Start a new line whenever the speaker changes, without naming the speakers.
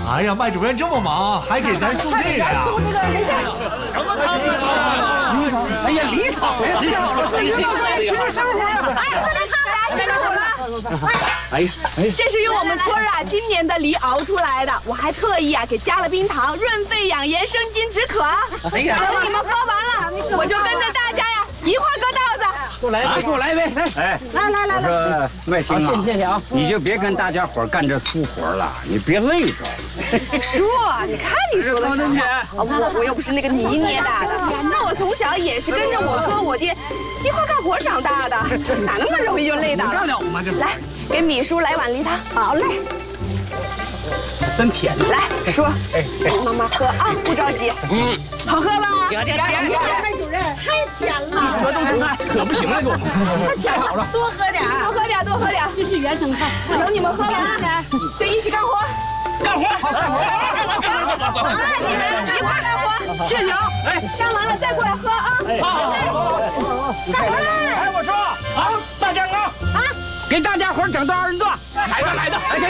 哎呀，麦主任这么忙，还给咱送这个呀？
送这个人参。
什么汤啊？
梨汤。哎呀，梨汤呀！梨汤，梨汤，吃生活。
哎，喝梨汤来，辛苦了。
哎呀，
这是用我们村啊今年的梨熬出来的，我还特意啊给加了冰糖，润肺养颜，生津止渴。
哎呀，
等你们喝完了，我就跟着大家呀一块儿搁稻子。
给我来一杯，给我来一杯。
哎，
来。
我说麦青啊，
谢谢啊，
你就别跟大家伙干这粗活了，你别累着。
叔，你看你说的什么？我又不是那个泥捏大的，那我从小也是跟着我哥我爹一块干活长大的，哪那么容易就累倒了？
干了吗？这
来，给米叔来碗梨汤。好嘞。
真甜。
来，叔，慢慢喝啊，不着急。好喝吧？
甜。
麦主任，太甜了。
河东生态可不行了，给我们。
太甜好了，多喝点，多喝点。
这是原生态。
等你们喝完了，就一起干活。
干活。
好了，你们一块干活。
谢谢啊。哎，
干完了再过来喝啊。
好。
干活。
哎，我说好，大家啊，给大家伙整道二人转。
来的。